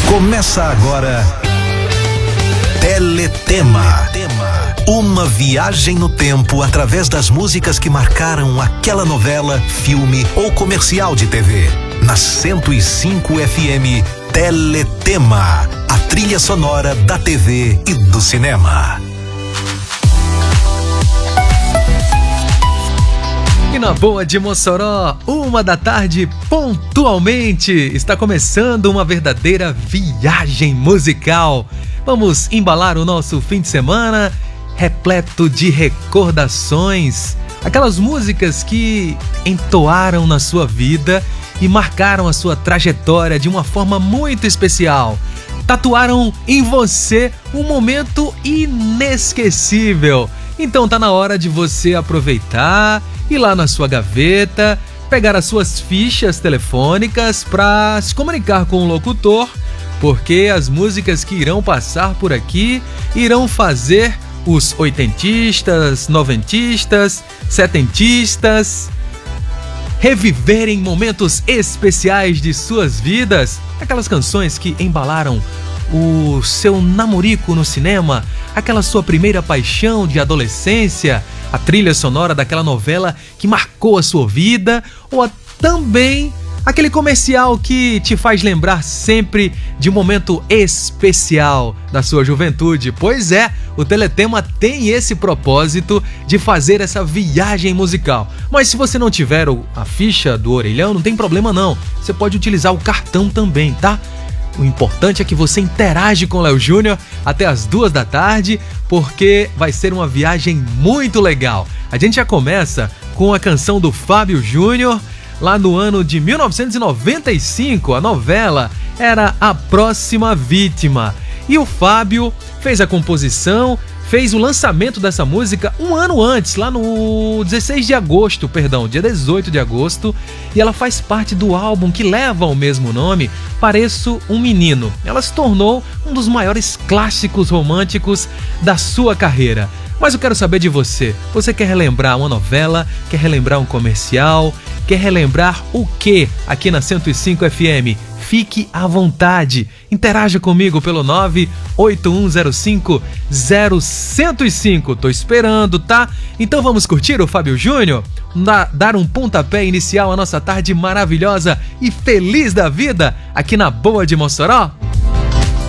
Começa agora Teletema. Uma viagem no tempo através das músicas que marcaram aquela novela, filme ou comercial de TV. Na 105 FM, Teletema, a trilha sonora da TV e do cinema. E na Boa de Mossoró, 1h da tarde, pontualmente, está começando uma verdadeira viagem musical. Vamos embalar o nosso fim de semana repleto de recordações. Aquelas músicas que entoaram na sua vida e marcaram a sua trajetória de uma forma muito especial. Tatuaram em você um momento inesquecível. Então tá na hora de você aproveitar, ir lá na sua gaveta, pegar as suas fichas telefônicas para se comunicar com o locutor, porque as músicas que irão passar por aqui irão fazer os oitentistas, noventistas, setentistas reviverem momentos especiais de suas vidas, aquelas canções que embalaram o seu namorico no cinema, aquela sua primeira paixão de adolescência, a trilha sonora daquela novela que marcou a sua vida, ou também aquele comercial que te faz lembrar sempre de um momento especial da sua juventude. Pois é, o Teletema tem esse propósito de fazer essa viagem musical. Mas se você não tiver a ficha do orelhão, não tem problema não. Você pode utilizar o cartão também, tá? O importante é que você interage com o Léo Júnior até as 2h da tarde, porque vai ser uma viagem muito legal. A gente já começa com a canção do Fábio Júnior, lá no ano de 1995, a novela era A Próxima Vítima. E o Fábio fez a composição, fez o lançamento dessa música um ano antes, lá no dia 18 de agosto, e ela faz parte do álbum que leva o mesmo nome, Pareço um Menino. Ela se tornou um dos maiores clássicos românticos da sua carreira. Mas eu quero saber de você. Você quer relembrar uma novela? Quer relembrar um comercial? Quer relembrar o quê aqui na 105 FM? Fique à vontade. Interaja comigo pelo 981050105. Tô esperando, tá? Então vamos curtir o Fábio Júnior? Dar um pontapé inicial à nossa tarde maravilhosa e feliz da vida aqui na Boa de Mossoró?